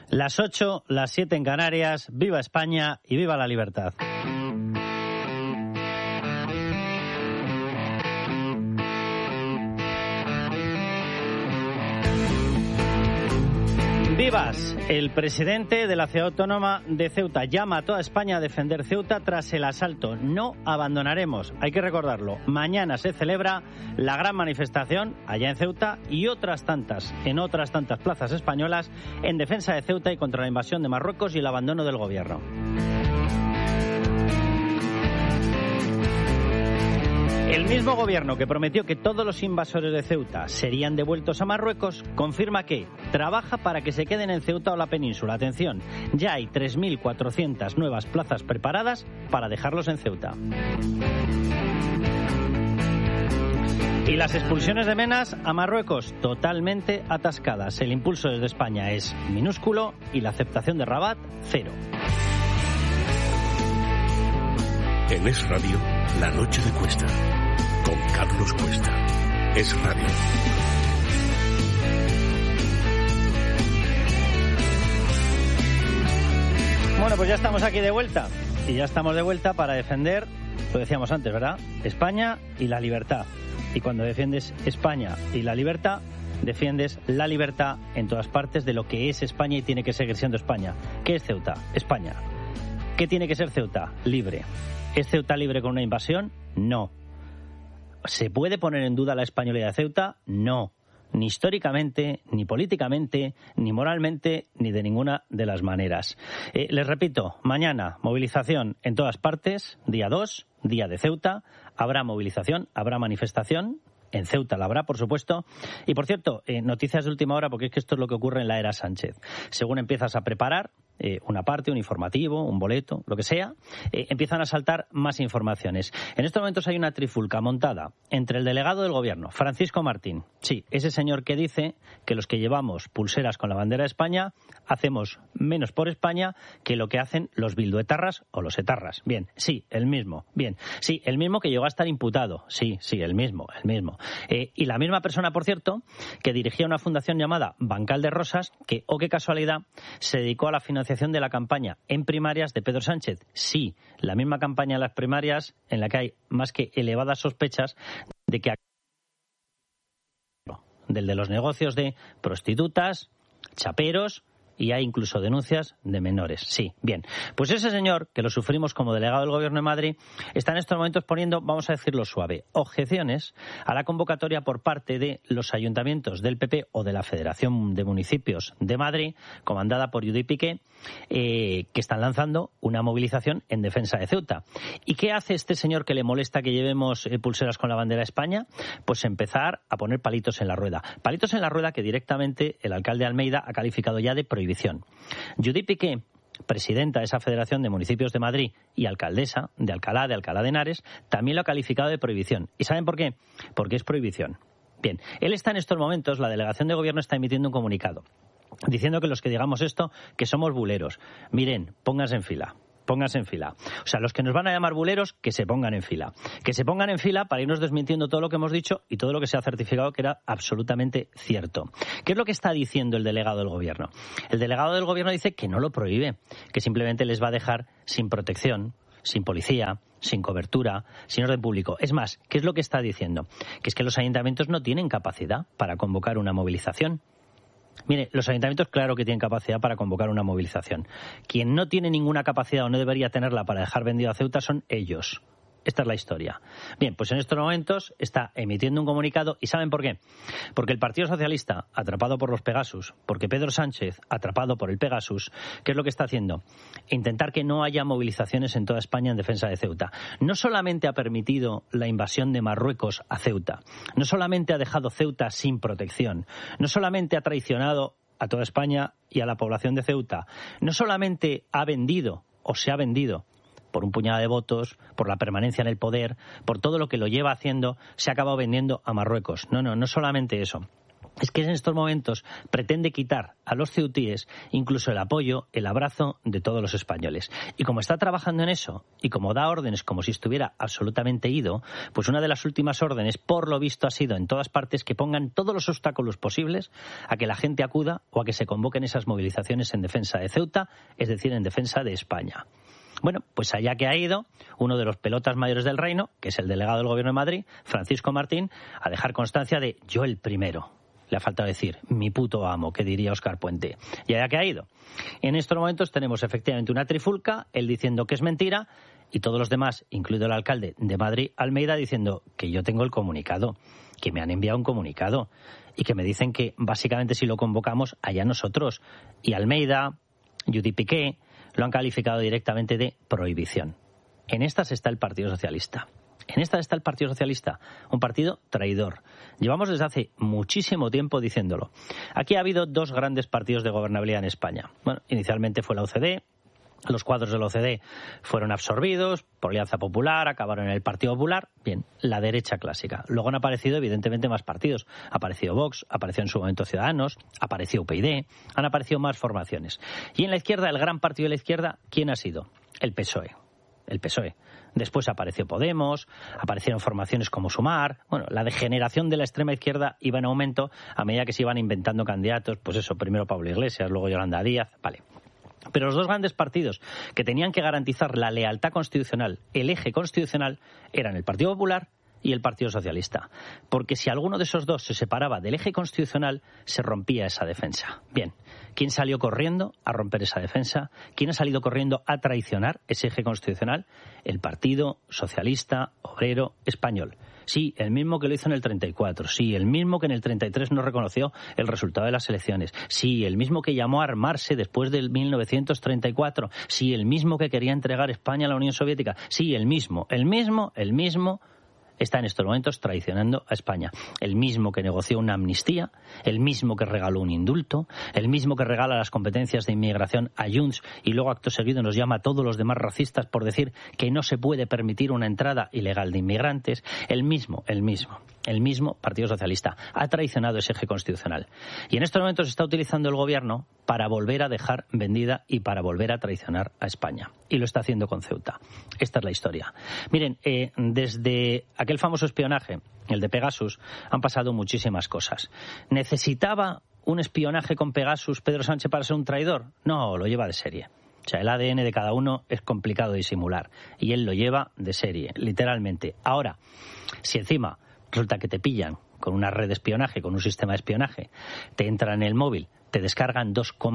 Las 8, las 7 en Canarias. ¡Viva España y viva la libertad! Vivas, el presidente de la ciudad autónoma de Ceuta llama a toda España a defender Ceuta tras el asalto. No abandonaremos, hay que recordarlo. Mañana se celebra la gran manifestación allá en Ceuta y otras tantas, en otras tantas plazas españolas en defensa de Ceuta y contra la invasión de Marruecos y el abandono del gobierno. El mismo gobierno que prometió que todos los invasores de Ceuta serían devueltos a Marruecos, confirma que trabaja para que se queden en Ceuta o la península. Atención, ya hay 3.400 nuevas plazas preparadas para dejarlos en Ceuta. Y las expulsiones de menas a Marruecos totalmente atascadas. El impulso desde España es minúsculo y la aceptación de Rabat, cero. En Es Radio, La Noche de Cuesta, con Carlos Cuesta. Es Radio. Bueno, pues ya estamos aquí de vuelta. Y ya estamos de vuelta para defender, lo decíamos antes, ¿verdad?, España y la libertad. Y cuando defiendes España y la libertad, defiendes la libertad en todas partes de lo que es España y tiene que seguir siendo España. ¿Qué es Ceuta? España. ¿Qué tiene que ser Ceuta? Libre. ¿Es Ceuta libre con una invasión? No. ¿Se puede poner en duda la españolidad de Ceuta? No. Ni históricamente, ni políticamente, ni moralmente, ni de ninguna de las maneras. Les repito, mañana movilización en todas partes, día 2, día de Ceuta. Habrá movilización, habrá manifestación. En Ceuta la habrá, por supuesto. Y, por cierto, noticias de última hora, porque es que esto es lo que ocurre en la era Sánchez. Según empiezas a preparar una parte, un informativo, un boleto, lo que sea, empiezan a saltar más informaciones. En estos momentos hay una trifulca montada entre el delegado del gobierno, Francisco Martín, sí, ese señor que dice que los que llevamos pulseras con la bandera de España hacemos menos por España que lo que hacen los bilduetarras o los etarras. Bien, sí, el mismo. Bien, sí, el mismo que llegó a estar imputado. Sí, el mismo. Y la misma persona, por cierto, que dirigía una fundación llamada Bancal de Rosas, que, oh qué casualidad, se dedicó a la financiación de la campaña en primarias de Pedro Sánchez. Sí, la misma campaña en las primarias en la que hay más que elevadas sospechas de que del de los negocios de prostitutas, chaperos, y hay incluso denuncias de menores. Sí, bien. Pues ese señor, que lo sufrimos como delegado del Gobierno de Madrid, está en estos momentos poniendo, vamos a decirlo suave, objeciones a la convocatoria por parte de los ayuntamientos del PP o de la Federación de Municipios de Madrid, comandada por Judit Piqué, que están lanzando una movilización en defensa de Ceuta. ¿Y qué hace este señor que le molesta que llevemos pulseras con la bandera de España? Pues empezar a poner palitos en la rueda. Palitos en la rueda que directamente el alcalde Almeida ha calificado ya de prohibición. Judit Piqué, presidenta de esa Federación de Municipios de Madrid y alcaldesa de Alcalá de Henares, también lo ha calificado de prohibición. ¿Y saben por qué? Porque es prohibición. Bien, él está en estos momentos, la delegación de gobierno está emitiendo un comunicado diciendo que los que digamos esto, que somos buleros. Miren, pónganse en fila. O sea, los que nos van a llamar buleros, que se pongan en fila. Que se pongan en fila para irnos desmintiendo todo lo que hemos dicho y todo lo que se ha certificado que era absolutamente cierto. ¿Qué es lo que está diciendo el delegado del gobierno? El delegado del gobierno dice que no lo prohíbe, que simplemente les va a dejar sin protección, sin policía, sin cobertura, sin orden público. Es más, ¿qué es lo que está diciendo? Que es que los ayuntamientos no tienen capacidad para convocar una movilización. Mire, los ayuntamientos claro que tienen capacidad para convocar una movilización. Quien no tiene ninguna capacidad o no debería tenerla para dejar vendido a Ceuta son ellos. Esta es la historia. Bien, pues en estos momentos está emitiendo un comunicado. ¿Y saben por qué? Porque el Partido Socialista, atrapado por los Pegasus, porque Pedro Sánchez, atrapado por el Pegasus, ¿qué es lo que está haciendo? Intentar que no haya movilizaciones en toda España en defensa de Ceuta. No solamente ha permitido la invasión de Marruecos a Ceuta, no solamente ha dejado Ceuta sin protección, no solamente ha traicionado a toda España y a la población de Ceuta, no solamente ha vendido o se ha vendido por un puñado de votos, por la permanencia en el poder, por todo lo que lo lleva haciendo, se ha acabado vendiendo a Marruecos. No solamente eso. es que en estos momentos pretende quitar a los ceutíes incluso el apoyo, el abrazo de todos los españoles. Y como está trabajando en eso, y como da órdenes como si estuviera absolutamente ido, pues una de las últimas órdenes, por lo visto, ha sido en todas partes que pongan todos los obstáculos posibles a que la gente acuda o a que se convoquen esas movilizaciones en defensa de Ceuta, es decir, en defensa de España. Bueno, pues allá que ha ido uno de los pelotas mayores del reino, que es el delegado del Gobierno de Madrid, Francisco Martín, a dejar constancia de yo el primero. Le ha faltado decir, mi puto amo, que diría Óscar Puente. ¿Y allá que ha ido? En estos momentos tenemos efectivamente una trifulca, él diciendo que es mentira, y todos los demás, incluido el alcalde de Madrid, Almeida, diciendo que yo tengo el comunicado, que me han enviado un comunicado, y que me dicen que básicamente si lo convocamos, allá nosotros. Y Almeida, Judith Piqué, lo han calificado directamente de prohibición. En estas está el Partido Socialista. En esta está el Partido Socialista, un partido traidor. Llevamos desde hace muchísimo tiempo diciéndolo. Aquí ha habido dos grandes partidos de gobernabilidad en España. Bueno, inicialmente fue la UCD, los cuadros de la UCD fueron absorbidos por Alianza Popular, acabaron en el Partido Popular, bien, la derecha clásica. Luego han aparecido evidentemente más partidos. Ha aparecido Vox, apareció en su momento Ciudadanos, apareció UPyD, han aparecido más formaciones. Y en la izquierda, el gran partido de la izquierda, ¿quién ha sido? El PSOE. El PSOE. Después apareció Podemos, aparecieron formaciones como Sumar. Bueno, la degeneración de la extrema izquierda iba en aumento a medida que se iban inventando candidatos. Pues eso, primero Pablo Iglesias, luego Yolanda Díaz, vale. Pero los dos grandes partidos que tenían que garantizar la lealtad constitucional, el eje constitucional, eran el Partido Popular y el Partido Socialista. Porque si alguno de esos dos se separaba del eje constitucional, se rompía esa defensa. Bien, ¿quién salió corriendo a romper esa defensa? ¿Quién ha salido corriendo a traicionar ese eje constitucional? El Partido Socialista Obrero Español. Sí, el mismo que lo hizo en el 34. Sí, el mismo que en el 33 no reconoció el resultado de las elecciones. Sí, el mismo que llamó a armarse después del 1934. Sí, el mismo que quería entregar España a la Unión Soviética. Sí, el mismo está en estos momentos traicionando a España. El mismo que negoció una amnistía, el mismo que regaló un indulto, el mismo que regala las competencias de inmigración a Junts y luego acto seguido nos llama a todos los demás racistas por decir que no se puede permitir una entrada ilegal de inmigrantes. El mismo Partido Socialista ha traicionado ese eje constitucional. Y en estos momentos está utilizando el gobierno para volver a dejar vendida y para volver a traicionar a España. Y lo está haciendo con Ceuta. Esta es la historia. Miren, desde aquel famoso espionaje, el de Pegasus, han pasado muchísimas cosas. ¿Necesitaba un espionaje con Pegasus Pedro Sánchez para ser un traidor? No, lo lleva de serie. O sea, el ADN de cada uno es complicado de disimular. Y él lo lleva de serie, literalmente. Ahora, si encima resulta que te pillan con una red de espionaje, con un sistema de espionaje, te entran en el móvil, te descargan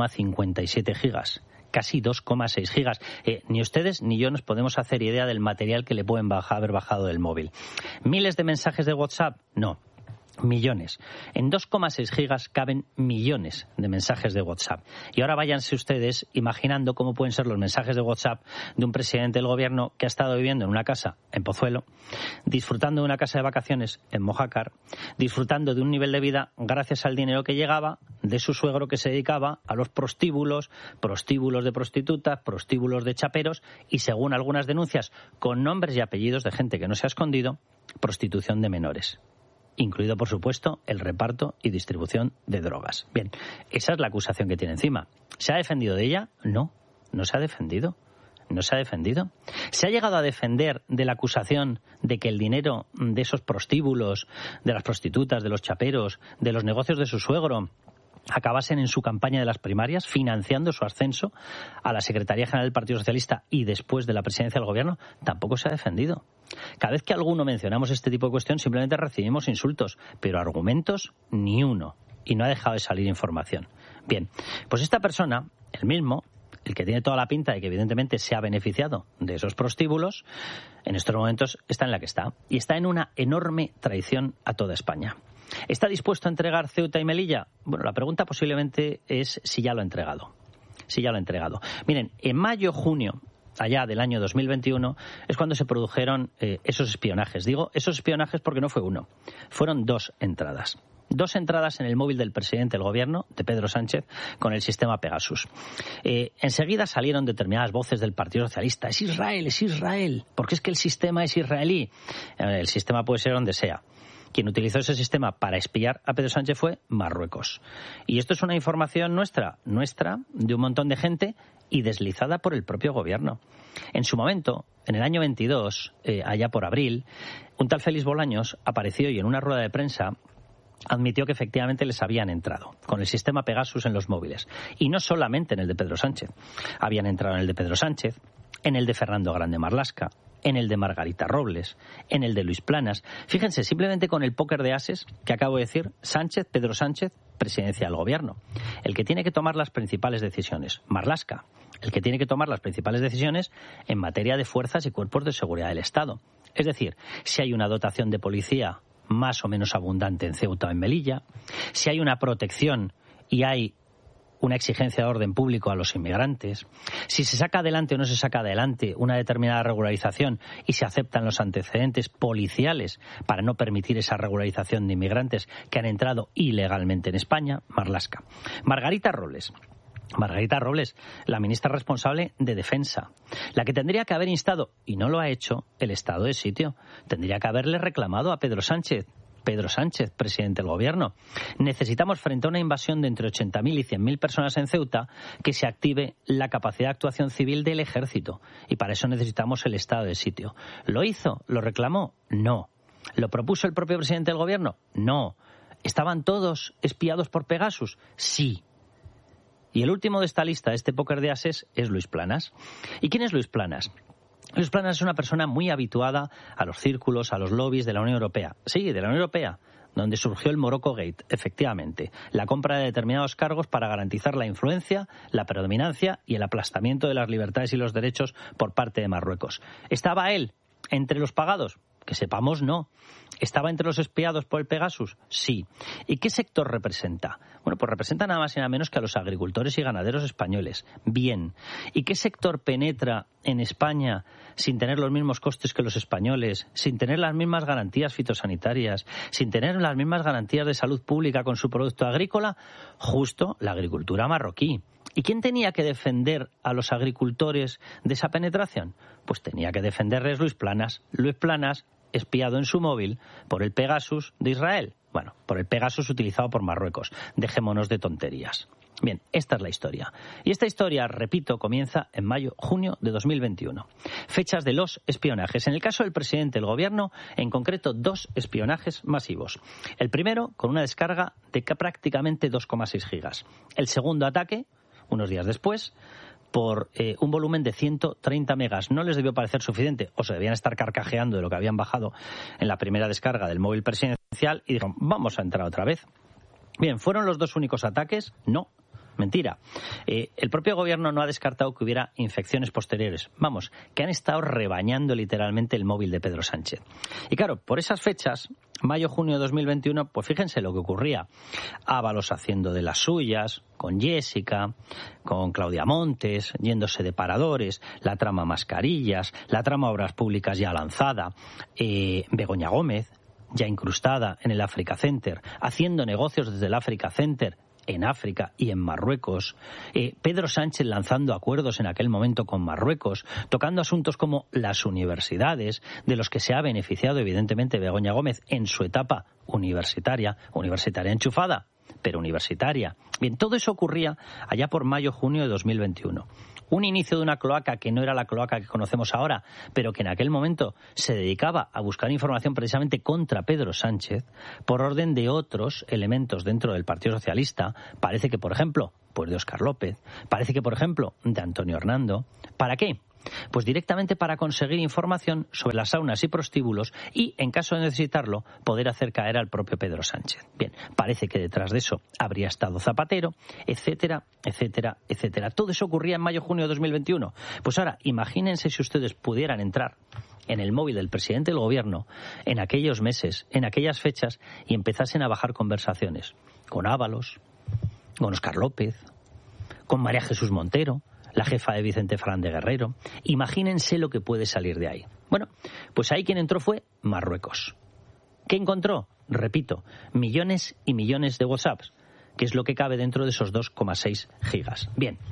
2,57 gigas, casi 2,6 gigas. Ni ustedes ni yo nos podemos hacer idea del material que le pueden haber bajado del móvil. ¿Miles de mensajes de WhatsApp? No. Millones. En 2,6 gigas caben millones de mensajes de WhatsApp. Y ahora váyanse ustedes imaginando cómo pueden ser los mensajes de WhatsApp de un presidente del gobierno que ha estado viviendo en una casa en Pozuelo, disfrutando de una casa de vacaciones en Mojácar, disfrutando de un nivel de vida gracias al dinero que llegaba de su suegro que se dedicaba a los prostíbulos de prostitutas, prostíbulos de chaperos y, según algunas denuncias, con nombres y apellidos de gente que no se ha escondido, prostitución de menores. Incluido, por supuesto, el reparto y distribución de drogas. Bien, esa es la acusación que tiene encima. ¿Se ha defendido de ella? No se ha defendido. No se ha defendido. ¿Se ha llegado a defender de la acusación de que el dinero de esos prostíbulos, de las prostitutas, de los chaperos, de los negocios de su suegro, acabasen en su campaña de las primarias, financiando su ascenso a la Secretaría General del Partido Socialista y después de la presidencia del Gobierno? Tampoco se ha defendido. Cada vez que alguno mencionamos este tipo de cuestión simplemente recibimos insultos, pero argumentos ni uno, y no ha dejado de salir información. Bien, pues esta persona, el que tiene toda la pinta de que evidentemente se ha beneficiado de esos prostíbulos, en estos momentos está en la que está, y está en una enorme traición a toda España. ¿Está dispuesto a entregar Ceuta y Melilla? Bueno, la pregunta posiblemente es si ya lo ha entregado. Miren, en mayo-junio allá del año 2021 es cuando se produjeron esos espionajes. Digo esos espionajes porque no fue uno, fueron dos entradas. Dos entradas en el móvil del presidente del gobierno, de Pedro Sánchez, con el sistema Pegasus. Enseguida salieron determinadas voces del Partido Socialista. Es Israel, porque es que el sistema es israelí. El sistema puede ser donde sea. Quien utilizó ese sistema para espiar a Pedro Sánchez fue Marruecos. Y esto es una información nuestra, de un montón de gente y deslizada por el propio gobierno. En su momento, en el año 22, allá por abril, un tal Félix Bolaños apareció y en una rueda de prensa admitió que efectivamente les habían entrado con el sistema Pegasus en los móviles. Y no solamente en el de Pedro Sánchez. Habían entrado en el de Pedro Sánchez, en el de Fernando Grande Marlaska, en el de Margarita Robles, en el de Luis Planas. Fíjense, simplemente con el póker de ases que acabo de decir, Sánchez, Pedro Sánchez, presidencia del gobierno. El que tiene que tomar las principales decisiones, Marlaska. El que tiene que tomar las principales decisiones en materia de fuerzas y cuerpos de seguridad del Estado. Es decir, si hay una dotación de policía más o menos abundante en Ceuta o en Melilla, si hay una protección y hay una exigencia de orden público a los inmigrantes, si se saca adelante o no se saca adelante una determinada regularización y se aceptan los antecedentes policiales para no permitir esa regularización de inmigrantes que han entrado ilegalmente en España, Marlaska. Margarita Robles, la ministra responsable de Defensa, la que tendría que haber instado, y no lo ha hecho, el estado de sitio. Tendría que haberle reclamado a Pedro Sánchez, presidente del gobierno. Necesitamos, frente a una invasión de entre 80.000 y 100.000 personas en Ceuta, que se active la capacidad de actuación civil del ejército. Y para eso necesitamos el estado de sitio. ¿Lo hizo? ¿Lo reclamó? No. ¿Lo propuso el propio presidente del gobierno? No. ¿Estaban todos espiados por Pegasus? Sí. Y el último de esta lista, este póker de ases, es Luis Planas. ¿Y quién es Luis Planas? Luis Planas es una persona muy habituada a los círculos, a los lobbies de la Unión Europea. Sí, de la Unión Europea, donde surgió el Morocco Gate, efectivamente. La compra de determinados cargos para garantizar la influencia, la predominancia y el aplastamiento de las libertades y los derechos por parte de Marruecos. ¿Estaba él entre los pagados? Que sepamos, no. ¿Estaba entre los espiados por el Pegasus? Sí. ¿Y qué sector representa? Bueno, pues representa nada más y nada menos que a los agricultores y ganaderos españoles. Bien. ¿Y qué sector penetra en España sin tener los mismos costes que los españoles, sin tener las mismas garantías fitosanitarias, sin tener las mismas garantías de salud pública con su producto agrícola? Justo la agricultura marroquí. ¿Y quién tenía que defender a los agricultores de esa penetración? Pues tenía que defenderles Luis Planas. Luis Planas, espiado en su móvil por el Pegasus de Israel. Bueno, por el Pegasus utilizado por Marruecos. Dejémonos de tonterías. Bien, esta es la historia. Y esta historia, repito, comienza en mayo-junio de 2021. Fechas de los espionajes. En el caso del presidente del gobierno, en concreto 2 espionajes masivos. El primero, con una descarga de prácticamente 2,6 gigas. El segundo ataque, unos días después, por un volumen de 130 megas. No les debió parecer suficiente, o se debían estar carcajeando de lo que habían bajado en la primera descarga del móvil presidencial y dijeron, vamos a entrar otra vez. Bien, ¿fueron los 2 únicos ataques? No. Mentira. El propio gobierno no ha descartado que hubiera infecciones posteriores. Vamos, que han estado rebañando literalmente el móvil de Pedro Sánchez. Y claro, por esas fechas, mayo-junio de 2021, pues fíjense lo que ocurría. Ábalos haciendo de las suyas, con Jessica, con Claudia Montes, yéndose de paradores, la trama mascarillas, la trama obras públicas ya lanzada, Begoña Gómez, ya incrustada en el Africa Center, haciendo negocios desde el Africa Center, en África y en Marruecos, Pedro Sánchez lanzando acuerdos en aquel momento con Marruecos, tocando asuntos como las universidades, de los que se ha beneficiado evidentemente Begoña Gómez en su etapa universitaria enchufada, pero universitaria. Bien, todo eso ocurría allá por mayo-junio de 2021. Un inicio de una cloaca que no era la cloaca que conocemos ahora, pero que en aquel momento se dedicaba a buscar información precisamente contra Pedro Sánchez, por orden de otros elementos dentro del Partido Socialista. Parece que, por ejemplo, pues de Óscar López, parece que, por ejemplo, de Antonio Hernando. ¿Para qué? Pues directamente para conseguir información sobre las saunas y prostíbulos y, en caso de necesitarlo, poder hacer caer al propio Pedro Sánchez. Bien, parece que detrás de eso habría estado Zapatero, etcétera, etcétera, etcétera. Todo eso ocurría en mayo-junio de 2021. Pues ahora, imagínense si ustedes pudieran entrar en el móvil del presidente del gobierno en aquellos meses, en aquellas fechas, y empezasen a bajar conversaciones con Ábalos, con Óscar López, con María Jesús Montero, la jefa de Vicente Fernández Guerrero. Imagínense lo que puede salir de ahí. Bueno, pues ahí quien entró fue Marruecos. ¿Qué encontró? Repito, millones y millones de WhatsApps, que es lo que cabe dentro de esos 2,6 gigas. Bien,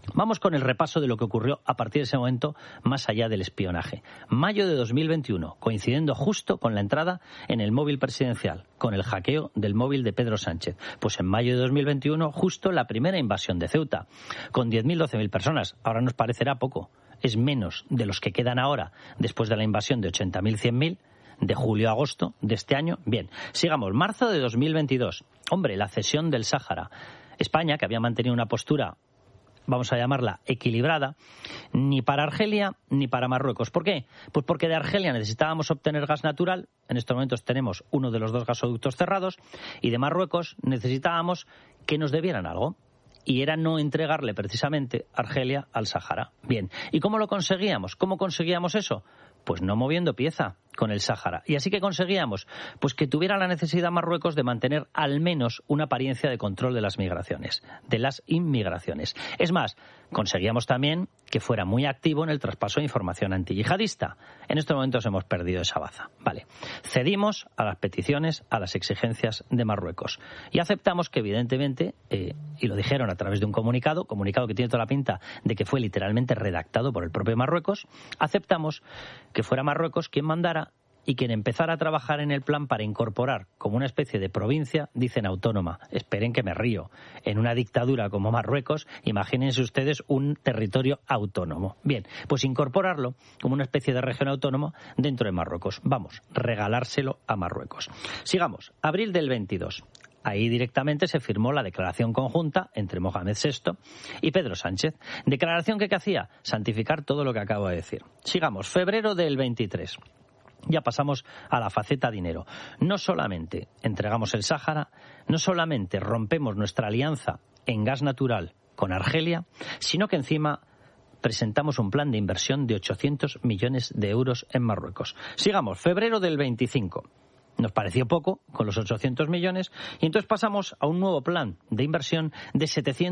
Vamos con el repaso de lo que ocurrió a partir de ese momento más allá del espionaje. Mayo de 2021, coincidiendo justo con la entrada en el móvil presidencial, con el hackeo del móvil de Pedro Sánchez. Pues en mayo de 2021, justo la primera invasión de Ceuta, con 10.000, 12.000 personas. Ahora nos parecerá poco. Es menos de los que quedan ahora, después de la invasión de 80.000, 100.000, de julio a agosto de este año. Bien, sigamos. Marzo de 2022. Hombre, la cesión del Sáhara. España, que había mantenido una postura, vamos a llamarla equilibrada, ni para Argelia ni para Marruecos. ¿Por qué? Pues porque de Argelia necesitábamos obtener gas natural, en estos momentos tenemos uno de los 2 gasoductos cerrados, y de Marruecos necesitábamos que nos debieran algo, y era no entregarle precisamente Argelia al Sáhara. Bien, ¿y cómo lo conseguíamos? ¿Cómo conseguíamos eso? Pues no moviendo pieza con el Sáhara. ¿Y así que conseguíamos? Pues que tuviera la necesidad Marruecos de mantener al menos una apariencia de control de las migraciones, de las inmigraciones. Es más, conseguíamos también que fuera muy activo en el traspaso de información antiyihadista. En estos momentos hemos perdido esa baza. Vale. Cedimos a las peticiones, a las exigencias de Marruecos. Y aceptamos que, evidentemente, y lo dijeron a través de un comunicado que tiene toda la pinta de que fue literalmente redactado por el propio Marruecos, aceptamos que fuera Marruecos quien mandara y quien empezara a trabajar en el plan para incorporar como una especie de provincia, dicen autónoma, esperen que me río, en una dictadura como Marruecos, imagínense ustedes un territorio autónomo. Bien, pues incorporarlo como una especie de región autónoma dentro de Marruecos. Vamos, regalárselo a Marruecos. Sigamos, abril del 22. Ahí directamente se firmó la declaración conjunta entre Mohamed VI y Pedro Sánchez. Declaración que hacía santificar todo lo que acabo de decir. Sigamos, febrero del 23. Ya pasamos a la faceta dinero. No solamente entregamos el Sáhara, no solamente rompemos nuestra alianza en gas natural con Argelia, sino que encima presentamos un plan de inversión de 800 millones de euros en Marruecos. Sigamos, febrero del 25. Nos pareció poco con los 800 millones y entonces pasamos a un nuevo plan de inversión de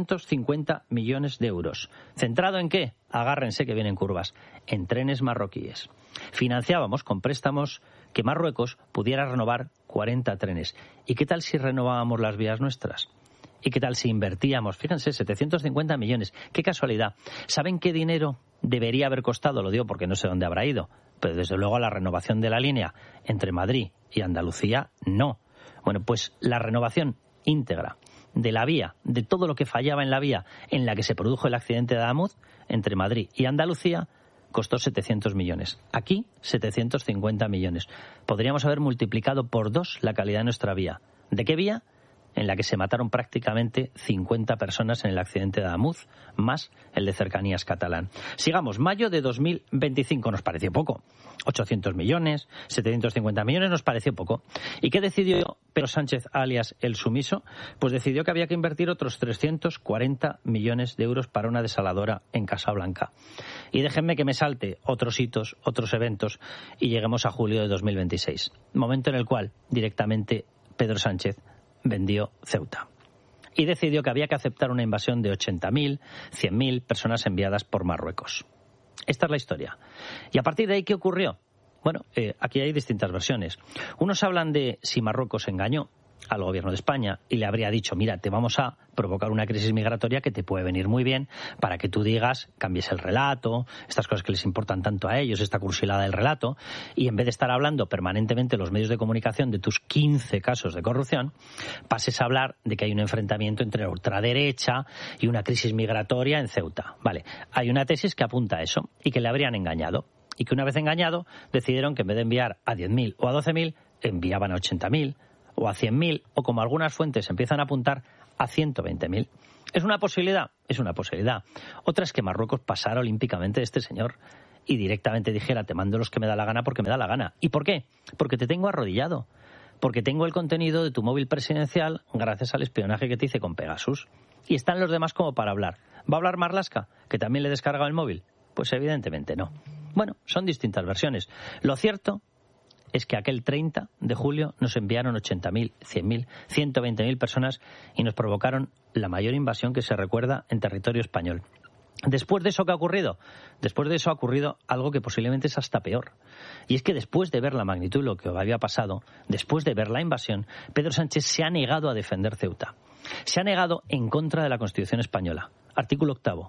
750 millones de euros. ¿Centrado en qué? Agárrense que vienen curvas. En trenes marroquíes. Financiábamos con préstamos que Marruecos pudiera renovar 40 trenes. ¿Y qué tal si renovábamos las vías nuestras? ¿Y qué tal si invertíamos? Fíjense, 750 millones. ¡Qué casualidad! ¿Saben qué dinero debería haber costado? Lo digo porque no sé dónde habrá ido. Pero desde luego la renovación de la línea entre Madrid y Andalucía, no. Bueno, pues la renovación íntegra de la vía, de todo lo que fallaba en la vía en la que se produjo el accidente de Adamuz, entre Madrid y Andalucía, costó 700 millones. Aquí, 750 millones. Podríamos haber multiplicado por 2 la calidad de nuestra vía. ¿De qué vía? En la que se mataron prácticamente 50 personas en el accidente de Adamuz, más el de Cercanías catalán. Sigamos, mayo de 2025 nos pareció poco. 800 millones, 750 millones nos pareció poco. ¿Y qué decidió Pedro Sánchez, alias El Sumiso? Pues decidió que había que invertir otros 340 millones de euros para una desaladora en Casablanca. Y déjenme que me salte otros hitos, otros eventos, y lleguemos a julio de 2026. Momento en el cual directamente Pedro Sánchez vendió Ceuta y decidió que había que aceptar una invasión de 80.000, 100.000 personas enviadas por Marruecos. Esta es la historia. Y a partir de ahí, ¿qué ocurrió? Bueno, aquí hay distintas versiones. Unos hablan de si Marruecos engañó al gobierno de España y le habría dicho, mira, te vamos a provocar una crisis migratoria que te puede venir muy bien para que tú digas, cambies el relato, estas cosas que les importan tanto a ellos, esta cursilada del relato, y en vez de estar hablando permanentemente en los medios de comunicación de tus 15 casos de corrupción, pases a hablar de que hay un enfrentamiento entre la ultraderecha y una crisis migratoria en Ceuta. Vale, hay una tesis que apunta a eso y que le habrían engañado. Y que una vez engañado decidieron que en vez de enviar a 10.000 o a 12.000, enviaban a 80.000 o a 100.000, o como algunas fuentes empiezan a apuntar, a 120.000. ¿Es una posibilidad? Es una posibilidad. Otra es que Marruecos pasara olímpicamente de este señor y directamente dijera, te mando los que me da la gana porque me da la gana. ¿Y por qué? Porque te tengo arrodillado. Porque tengo el contenido de tu móvil presidencial gracias al espionaje que te hice con Pegasus. Y están los demás como para hablar. ¿Va a hablar Marlaska, que también le descarga el móvil? Pues evidentemente no. Bueno, son distintas versiones. Lo cierto es que aquel 30 de julio nos enviaron 80.000, 100.000, 120.000 personas y nos provocaron la mayor invasión que se recuerda en territorio español. Después de eso, ¿qué ha ocurrido? Después de eso ha ocurrido algo que posiblemente es hasta peor. Y es que después de ver la magnitud de lo que había pasado, después de ver la invasión, Pedro Sánchez se ha negado a defender Ceuta. Se ha negado en contra de la Constitución española. Artículo 8º.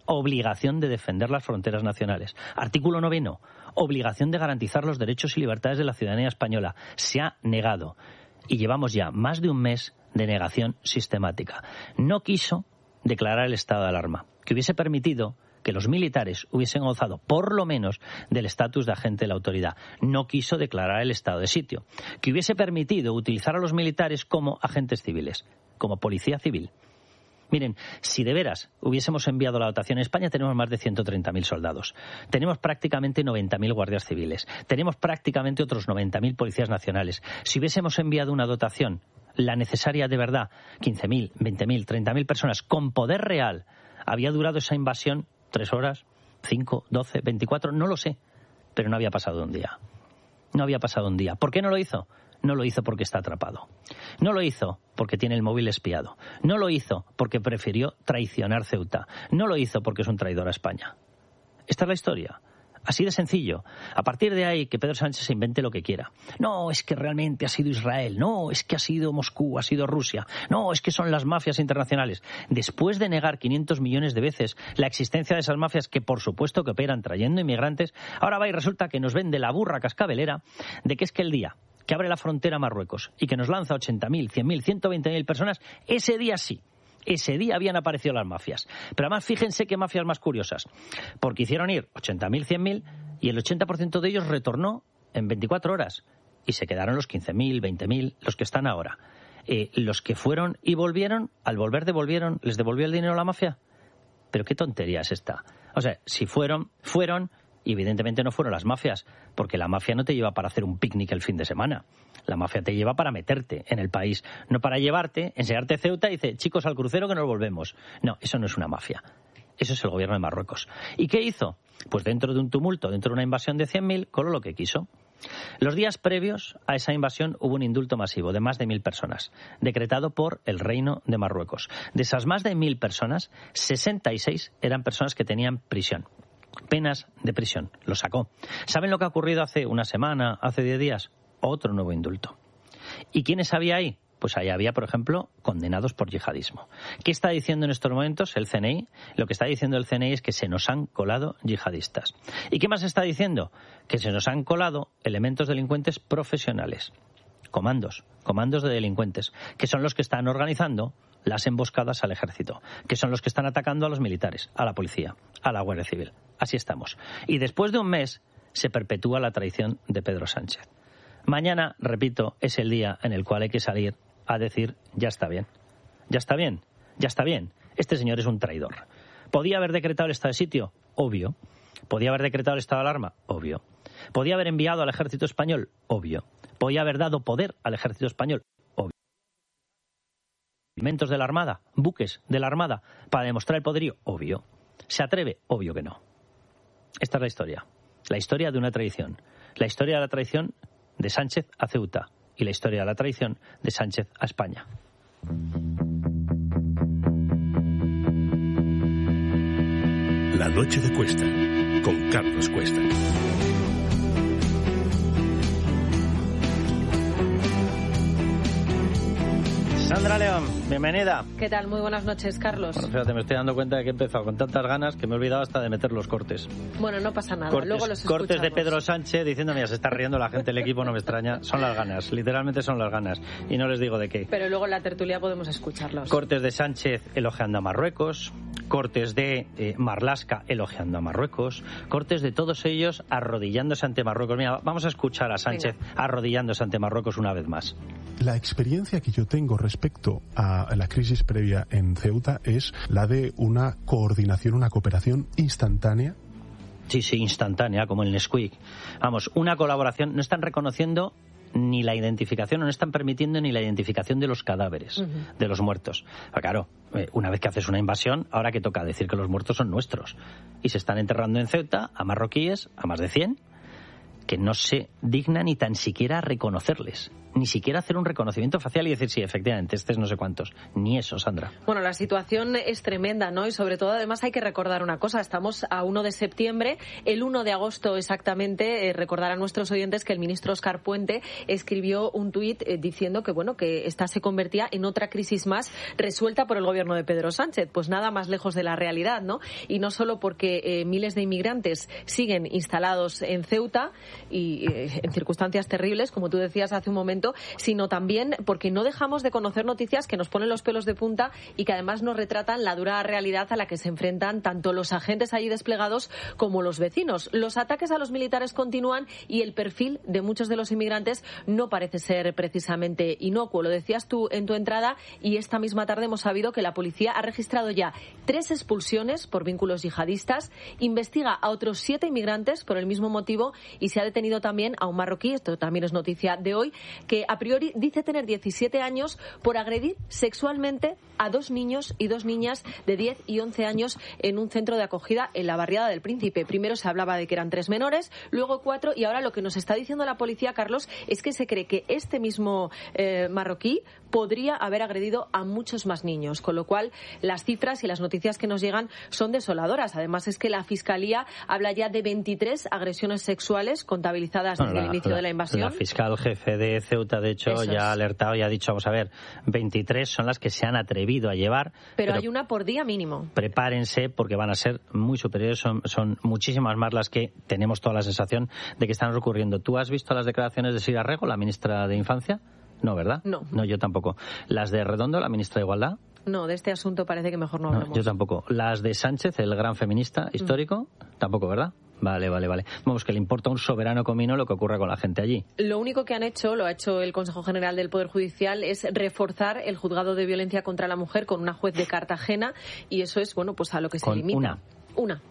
obligación de defender las fronteras nacionales. Artículo 9, obligación de garantizar los derechos y libertades de la ciudadanía española. Se ha negado. Y llevamos ya más de un mes de negación sistemática. No quiso declarar el estado de alarma, que hubiese permitido que los militares hubiesen gozado, por lo menos, del estatus de agente de la autoridad. No quiso declarar el estado de sitio, que hubiese permitido utilizar a los militares como agentes civiles, como policía civil. Miren, si de veras hubiésemos enviado la dotación en España, tenemos más de 130.000 soldados. Tenemos prácticamente 90.000 guardias civiles. Tenemos prácticamente otros 90.000 policías nacionales. Si hubiésemos enviado una dotación, la necesaria de verdad, 15.000, 20.000, 30.000 personas, con poder real, había durado esa invasión 3 horas, 5, 12, 24, no lo sé, pero no había pasado un día. No había pasado un día. ¿Por qué no lo hizo? No lo hizo porque está atrapado. No lo hizo porque tiene el móvil espiado. No lo hizo porque prefirió traicionar Ceuta. No lo hizo porque es un traidor a España. Esta es la historia. Así de sencillo. A partir de ahí, que Pedro Sánchez se invente lo que quiera. No, es que realmente ha sido Israel. No, es que ha sido Moscú, ha sido Rusia. No, es que son las mafias internacionales. Después de negar 500 millones de veces la existencia de esas mafias que, por supuesto, que operan trayendo inmigrantes, ahora va y resulta que nos vende la burra cascabelera de que es que el día que abre la frontera a Marruecos y que nos lanza 80.000, 100.000, 120.000 personas, ese día sí. Ese día habían aparecido las mafias. Pero además, fíjense qué mafias más curiosas. Porque hicieron ir 80.000, 100.000 y el 80% de ellos retornó en 24 horas. Y se quedaron los 15.000, 20.000, los que están ahora. Los que fueron y volvieron, al volver devolvieron, ¿les devolvió el dinero a la mafia? Pero qué tontería es esta. O sea, si fueron, y evidentemente no fueron las mafias, porque la mafia no te lleva para hacer un picnic el fin de semana. La mafia te lleva para meterte en el país, no para llevarte, enseñarte Ceuta y dice, chicos, al crucero que nos volvemos. No, eso no es una mafia. Eso es el gobierno de Marruecos. ¿Y qué hizo? Pues dentro de un tumulto, dentro de una invasión de 100.000, coló lo que quiso. Los días previos a esa invasión hubo un indulto masivo de más de 1.000 personas, decretado por el Reino de Marruecos. De esas más de 1.000 personas, 66 eran personas que tenían prisión. Penas de prisión. Lo sacó. ¿Saben lo que ha ocurrido hace una semana, hace 10 días? Otro nuevo indulto. ¿Y quiénes había ahí? Pues ahí había, por ejemplo, condenados por yihadismo. ¿Qué está diciendo en estos momentos el CNI? Lo que está diciendo el CNI es que se nos han colado yihadistas. ¿Y qué más está diciendo? Que se nos han colado elementos delincuentes profesionales. Comandos de delincuentes, que son los que están organizando las emboscadas al ejército, que son los que están atacando a los militares, a la policía, a la Guardia Civil. Así estamos. Y después de un mes se perpetúa la traición de Pedro Sánchez. Mañana, repito, es el día en el cual hay que salir a decir, ya está bien, ya está bien, ya está bien. Este señor es un traidor. ¿Podía haber decretado el estado de sitio? Obvio. ¿Podía haber decretado el estado de alarma? Obvio. ¿Podía haber enviado al ejército español? Obvio. ¿Podía haber dado poder al ejército español? Obvio. ¿Elementos de la Armada? ¿Buques de la Armada? ¿Para demostrar el poderío? Obvio. ¿Se atreve? Obvio que no. Esta es la historia. La historia de una traición. La historia de la traición de Sánchez a Ceuta. Y la historia de la traición de Sánchez a España. La noche de Cuesta, con Carlos Cuesta. Sandra León, bienvenida. ¿Qué tal? Muy buenas noches, Carlos. Bueno, fíjate, me estoy dando cuenta de que he empezado con tantas ganas que me he olvidado hasta de meter los cortes. Bueno, no pasa nada, luego los escuchamos. Cortes de Pedro Sánchez diciendo, mira, se está riendo la gente del equipo, no me extraña. Son las ganas, literalmente son las ganas. Y no les digo de qué. Pero luego en la tertulia podemos escucharlos. Cortes de Sánchez elogiando a Marruecos, cortes de Marlaska elogiando a Marruecos, cortes de todos ellos arrodillándose ante Marruecos. Mira, vamos a escuchar a Sánchez arrodillándose ante Marruecos una vez más. La experiencia que yo tengo respecto a la crisis previa en Ceuta es la de una coordinación, una cooperación instantánea. Sí, instantánea, como el Nesquik. Vamos, una colaboración. No están reconociendo ni la identificación, no están permitiendo ni la identificación de los cadáveres, de los muertos. Pero claro, una vez que haces una invasión, ahora que toca decir que los muertos son nuestros. Y se están enterrando en Ceuta a marroquíes, a más de 100, que no se digna ni tan siquiera a reconocerles, ni siquiera hacer un reconocimiento facial y decir, sí, efectivamente, este es no sé cuántos. Ni eso, Sandra. Bueno, la situación es tremenda, ¿no? Y sobre todo, además, hay que recordar una cosa. Estamos a 1 de septiembre. El 1 de agosto, exactamente, recordar a nuestros oyentes que el ministro Óscar Puente escribió un tuit diciendo que, bueno, que esta se convertía en otra crisis más resuelta por el gobierno de Pedro Sánchez. Pues nada más lejos de la realidad, ¿no? Y no solo porque miles de inmigrantes siguen instalados en Ceuta y en circunstancias terribles, como tú decías hace un momento, sino también porque no dejamos de conocer noticias que nos ponen los pelos de punta y que además nos retratan la dura realidad a la que se enfrentan tanto los agentes allí desplegados como los vecinos. Los ataques a los militares continúan y el perfil de muchos de los inmigrantes no parece ser precisamente inocuo. Lo decías tú en tu entrada y esta misma tarde hemos sabido que la policía ha registrado ya 3 expulsiones por vínculos yihadistas, investiga a otros 7 inmigrantes por el mismo motivo y se ha detenido también a un marroquí, esto también es noticia de hoy, que a priori dice tener 17 años por agredir sexualmente a 2 niños y 2 niñas de 10 y 11 años en un centro de acogida en la barriada del Príncipe. Primero se hablaba de que eran 3 menores, luego 4 y ahora lo que nos está diciendo la policía, Carlos, es que se cree que este mismo marroquí podría haber agredido a muchos más niños, con lo cual las cifras y las noticias que nos llegan son desoladoras. Además es que la Fiscalía habla ya de 23 agresiones sexuales contabilizadas desde el inicio de la invasión. La fiscal jefe de Ceuta, de hecho, ya ha alertado y ha dicho, vamos a ver, 23 son las que se han atrevido a llevar. Pero hay una por día mínimo. Prepárense porque van a ser muy superiores, son muchísimas más las que tenemos toda la sensación de que están ocurriendo. ¿Tú has visto las declaraciones de Sira Rego, la ministra de Infancia? No, ¿verdad? No, yo tampoco. ¿Las de Redondo, la ministra de Igualdad? No, de este asunto parece que mejor no hablemos. Yo tampoco. ¿Las de Sánchez, el gran feminista histórico? Tampoco, ¿verdad? Vale. Vamos, que le importa un soberano comino lo que ocurra con la gente allí. Lo único que han hecho, lo ha hecho el Consejo General del Poder Judicial, es reforzar el juzgado de violencia contra la mujer con una juez de Cartagena y eso es, bueno, pues a lo que se limita. Una.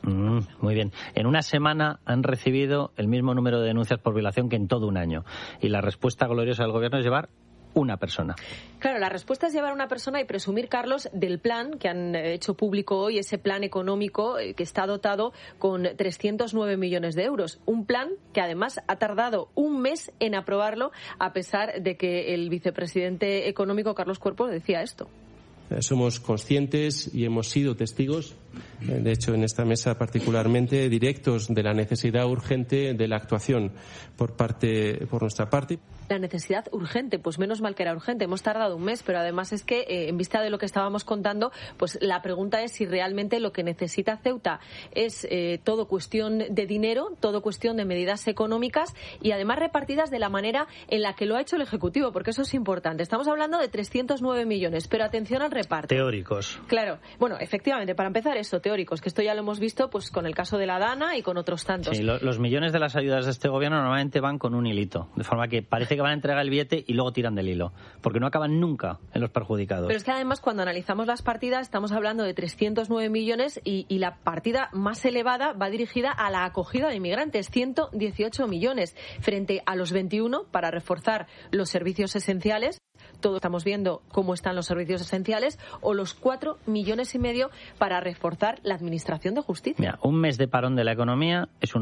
Muy bien. En una semana han recibido el mismo número de denuncias por violación que en todo un año. Y la respuesta gloriosa del gobierno es llevar una persona. Claro, la respuesta es llevar a una persona y presumir, Carlos, del plan que han hecho público hoy, ese plan económico que está dotado con 309 millones de euros. Un plan que además ha tardado un mes en aprobarlo, a pesar de que el vicepresidente económico, Carlos Cuerpo, decía esto. Somos conscientes y hemos sido testigos, de hecho en esta mesa particularmente, directos de la necesidad urgente de la actuación por nuestra parte. La necesidad urgente, pues menos mal que era urgente. Hemos tardado un mes, pero además es que, en vista de lo que estábamos contando, pues la pregunta es si realmente lo que necesita Ceuta es todo cuestión de dinero, todo cuestión de medidas económicas y además repartidas de la manera en la que lo ha hecho el Ejecutivo, porque eso es importante. Estamos hablando de 309 millones, pero atención al reparto. Teóricos. Claro. Bueno, efectivamente, para empezar eso, teóricos, que esto ya lo hemos visto pues con el caso de la Dana y con otros tantos. Sí, los millones de las ayudas de este gobierno normalmente van con un hilito, de forma que parece que van a entregar el billete y luego tiran del hilo, porque no acaban nunca en los perjudicados. Pero es que además cuando analizamos las partidas estamos hablando de 309 millones y la partida más elevada va dirigida a la acogida de inmigrantes, 118 millones, frente a los 21 para reforzar los servicios esenciales. Todos estamos viendo cómo están los servicios esenciales, o los 4,5 millones para reforzar la administración de justicia. Mira, un mes de parón de la economía es un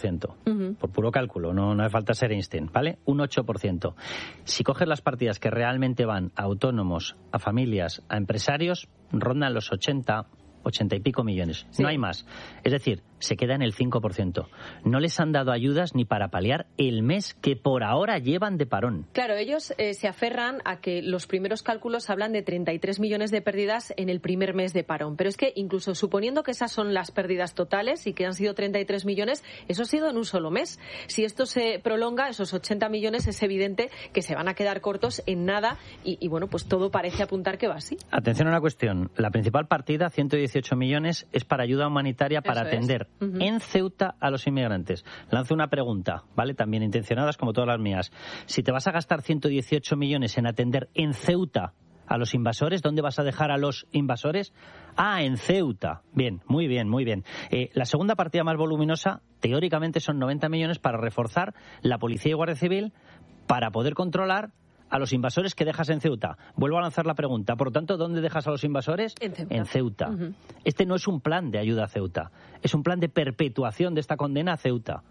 8%, por puro cálculo, no hace falta ser Einstein, ¿vale? Un 8%. Si coges las partidas que realmente van a autónomos, a familias, a empresarios, rondan los 80 y pico millones. Sí. No hay más. Es decir, se queda en el 5%. No les han dado ayudas ni para paliar el mes que por ahora llevan de parón. Claro, ellos se aferran a que los primeros cálculos hablan de 33 millones de pérdidas en el primer mes de parón. Pero es que incluso suponiendo que esas son las pérdidas totales y que han sido 33 millones, eso ha sido en un solo mes. Si esto se prolonga, esos 80 millones es evidente que se van a quedar cortos en nada y bueno, pues todo parece apuntar que va así. Atención a una cuestión. La principal partida, 118 millones, es para ayuda humanitaria para atender en Ceuta a los inmigrantes. Lanzo una pregunta, ¿vale? También intencionadas como todas las mías. Si te vas a gastar 118 millones en atender en Ceuta a los invasores, ¿dónde vas a dejar a los invasores? Ah, en Ceuta. Bien, muy bien, muy bien. La segunda partida más voluminosa, teóricamente, son 90 millones para reforzar la Policía y Guardia Civil para poder controlar a los invasores que dejas en Ceuta. Vuelvo a lanzar la pregunta. Por lo tanto, ¿dónde dejas a los invasores? En Ceuta. Este no es un plan de ayuda a Ceuta. Es un plan de perpetuación de esta condena a Ceuta.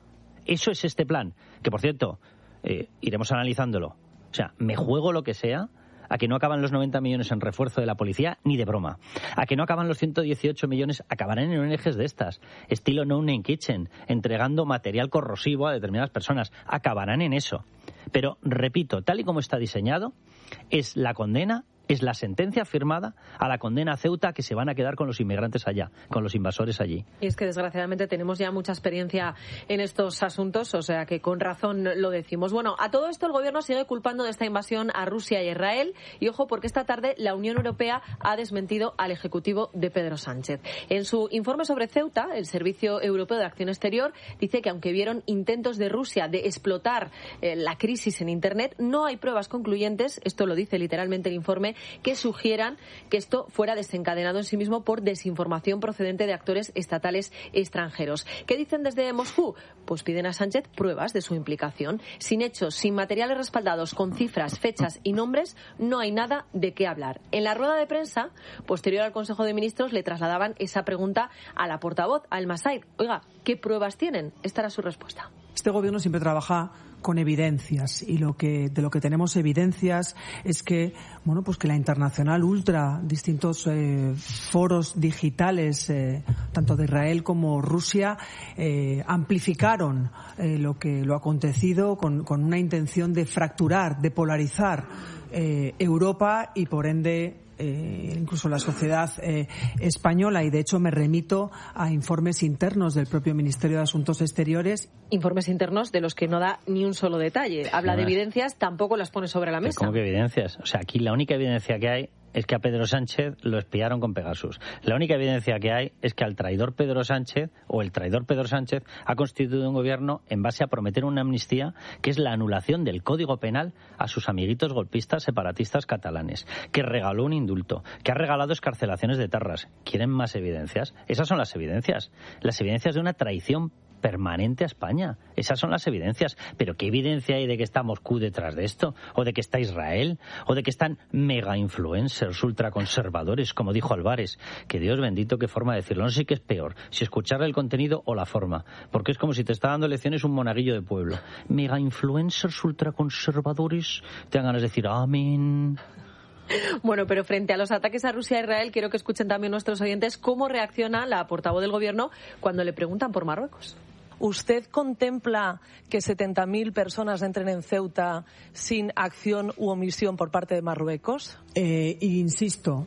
eso es este plan, que por cierto, iremos analizándolo. O sea, me juego lo que sea a que no acaban los 90 millones en refuerzo de la policía, ni de broma. A que no acaban los 118 millones, acabarán en ONGs de estas, estilo No Name Kitchen, entregando material corrosivo a determinadas personas. Acabarán en eso. Pero, repito, tal y como está diseñado, es la condena, es la sentencia firmada a la condena a Ceuta, que se van a quedar con los inmigrantes allá, con los invasores allí. Y es que desgraciadamente tenemos ya mucha experiencia en estos asuntos, o sea que con razón lo decimos. Bueno, a todo esto el gobierno sigue culpando de esta invasión a Rusia y a Israel, y ojo porque esta tarde la Unión Europea ha desmentido al ejecutivo de Pedro Sánchez. En su informe sobre Ceuta, el Servicio Europeo de Acción Exterior dice que aunque vieron intentos de Rusia de explotar la crisis en Internet, no hay pruebas concluyentes, esto lo dice literalmente el informe, que sugieran que esto fuera desencadenado en sí mismo por desinformación procedente de actores estatales extranjeros. ¿Qué dicen desde Moscú? Pues piden a Sánchez pruebas de su implicación. Sin hechos, sin materiales respaldados, con cifras, fechas y nombres, no hay nada de qué hablar. En la rueda de prensa, posterior al Consejo de Ministros, le trasladaban esa pregunta a la portavoz, a El Masaid. Oiga, ¿qué pruebas tienen? Esta era su respuesta. Este gobierno siempre trabaja con evidencias, y de lo que tenemos evidencias es que que la Internacional Ultra, distintos foros digitales tanto de Israel como Rusia amplificaron lo acontecido con una intención de fracturar, de polarizar Europa y por ende incluso la sociedad española, y de hecho me remito a informes internos del propio Ministerio de Asuntos Exteriores. Informes internos de los que no da ni un solo detalle. Habla de evidencias, tampoco las pone sobre la mesa. ¿Cómo que evidencias? O sea, aquí la única evidencia que hay es que a Pedro Sánchez lo espiaron con Pegasus. La única evidencia que hay es que al traidor Pedro Sánchez, o el traidor Pedro Sánchez, ha constituido un gobierno en base a prometer una amnistía que es la anulación del Código Penal a sus amiguitos golpistas separatistas catalanes, que regaló un indulto, que ha regalado excarcelaciones de etarras. ¿Quieren más evidencias? Esas son las evidencias de una traición permanente a España. Esas son las evidencias. Pero ¿qué evidencia hay de que está Moscú detrás de esto? ¿O de que está Israel? ¿O de que están mega influencers ultraconservadores, como dijo Álvarez? Que Dios bendito, qué forma de decirlo. No sé qué es peor, si escucharle el contenido o la forma. Porque es como si te está dando lecciones un monaguillo de pueblo. Mega influencers ultraconservadores. Te dan ganas de decir amén. Bueno, pero frente a los ataques a Rusia e Israel, quiero que escuchen también nuestros oyentes cómo reacciona la portavoz del gobierno cuando le preguntan por Marruecos. ¿Usted contempla que 70.000 personas entren en Ceuta sin acción u omisión por parte de Marruecos? Insisto,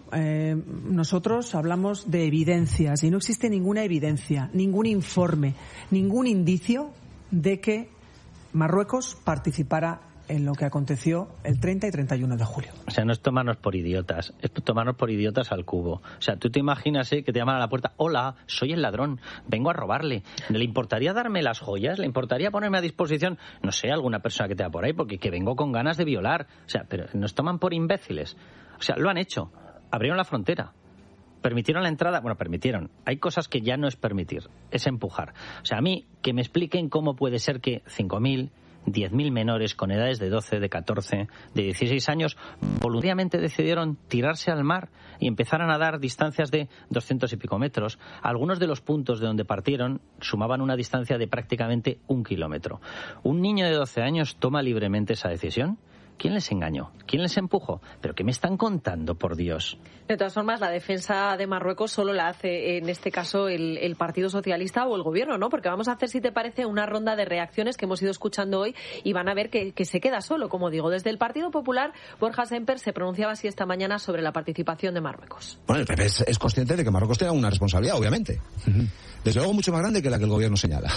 nosotros hablamos de evidencias y no existe ninguna evidencia, ningún informe, ningún indicio de que Marruecos participara en lo que aconteció el 30 y 31 de julio. O sea, no es tomarnos por idiotas, es tomarnos por idiotas al cubo. O sea, tú te imaginas que te llaman a la puerta: hola, soy el ladrón, vengo a robarle. ¿Le importaría darme las joyas? ¿Le importaría ponerme a disposición, no sé, alguna persona que te da por ahí? Porque que vengo con ganas de violar. O sea, pero nos toman por imbéciles. O sea, lo han hecho. Abrieron la frontera. ¿Permitieron la entrada? Bueno, permitieron. Hay cosas que ya no es permitir, es empujar. O sea, a mí, que me expliquen cómo puede ser que 5.000... 10.000 menores con edades de 12, de 14, de 16 años voluntariamente decidieron tirarse al mar y empezar a nadar distancias de 200 y pico metros. Algunos de los puntos de donde partieron sumaban una distancia de prácticamente 1 kilómetro. ¿Un niño de 12 años toma libremente esa decisión? ¿Quién les engañó? ¿Quién les empujó? ¿Pero qué me están contando, por Dios? De todas formas, la defensa de Marruecos solo la hace, en este caso, el Partido Socialista o el Gobierno, ¿no? Porque vamos a hacer, si te parece, una ronda de reacciones que hemos ido escuchando hoy y van a ver que se queda solo, como digo. Desde el Partido Popular, Borja Semper se pronunciaba así esta mañana sobre la participación de Marruecos. Bueno, el PP es consciente de que Marruecos tiene una responsabilidad, obviamente. Desde luego mucho más grande que la que el Gobierno señala.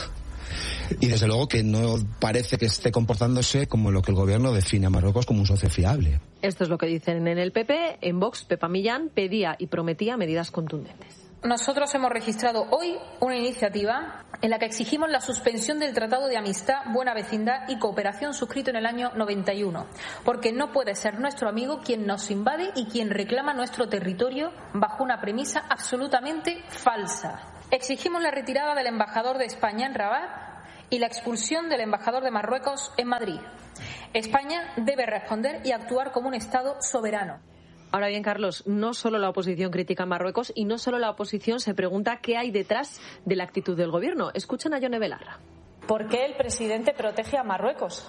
Y desde luego que no parece que esté comportándose como lo que el gobierno define a Marruecos como un socio fiable. Esto es lo que dicen en el PP. En Vox, Pepa Millán pedía y prometía medidas contundentes. Nosotros hemos registrado hoy una iniciativa en la que exigimos la suspensión del Tratado de Amistad, Buena Vecindad y Cooperación suscrito en el año 91, porque no puede ser nuestro amigo quien nos invade y quien reclama nuestro territorio bajo una premisa absolutamente falsa. Exigimos la retirada del embajador de España en Rabat y la expulsión del embajador de Marruecos en Madrid. España debe responder y actuar como un Estado soberano. Ahora bien, Carlos, no solo la oposición critica a Marruecos y no solo la oposición se pregunta qué hay detrás de la actitud del Gobierno. Escuchen a Yone Belarra. ¿Por qué el presidente protege a Marruecos?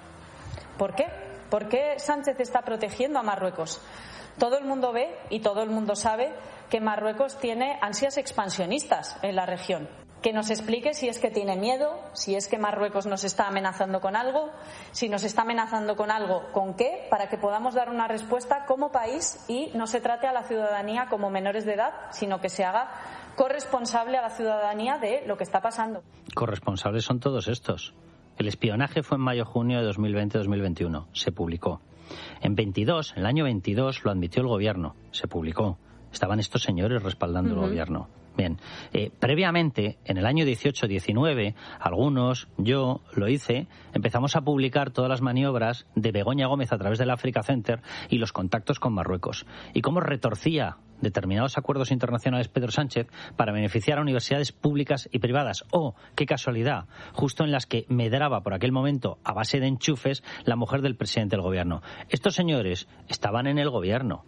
¿Por qué? ¿Por qué Sánchez está protegiendo a Marruecos? Todo el mundo ve y todo el mundo sabe que Marruecos tiene ansias expansionistas en la región. Que nos explique si es que tiene miedo, si es que Marruecos nos está amenazando con algo, si nos está amenazando con algo, ¿con qué? Para que podamos dar una respuesta como país y no se trate a la ciudadanía como menores de edad, sino que se haga corresponsable a la ciudadanía de lo que está pasando. Corresponsables son todos estos. El espionaje fue en mayo-junio de 2020-2021. Se publicó. En el año 22, lo admitió el gobierno. Se publicó. Estaban estos señores respaldando el gobierno. Bien, previamente, en el año 18-19, algunos, yo lo hice, empezamos a publicar todas las maniobras de Begoña Gómez a través del Africa Center y los contactos con Marruecos. Y cómo retorcía determinados acuerdos internacionales Pedro Sánchez para beneficiar a universidades públicas y privadas. ¡Oh, qué casualidad! Justo en las que medraba por aquel momento, a base de enchufes, la mujer del presidente del gobierno. Estos señores estaban en el gobierno.